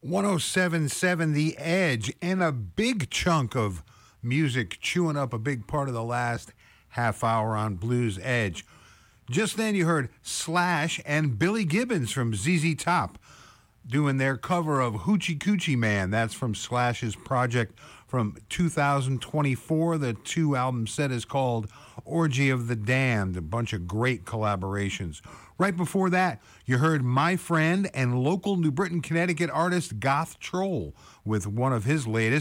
107.7 The Edge, and a big chunk of music chewing up a big part of the last half hour on Blues Edge. Just then you heard Slash and Billy Gibbons from ZZ Top doing their cover of Hoochie Coochie Man. That's from Slash's project from 2024. The two-album set is called Orgy of the Damned, a bunch of great collaborations. Right before that, you heard My Friend and local New Britain, Connecticut artist Goth Troll with one of his latest,